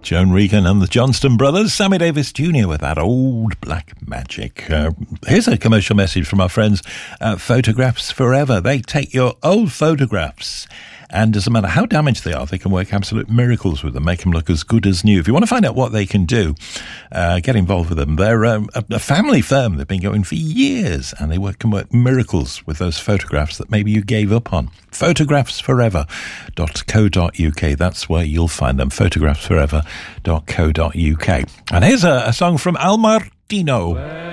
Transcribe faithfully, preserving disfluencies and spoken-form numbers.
Joan Regan and the Johnston Brothers, Sammy Davis Junior with that old black magic. Uh, here's a commercial message from our friends at Photographs Forever. They take your old photographs, and doesn't matter how damaged they are, they can work absolute miracles with them, make them look as good as new. If you want to find out what they can do, uh, get involved with them. They're um, a, a family firm. They've been going for years, and they work, can work miracles with those photographs that maybe you gave up on. photographs forever dot co dot uk. That's where you'll find them, photographs forever dot co dot uk. And here's a, a song from Al Martino.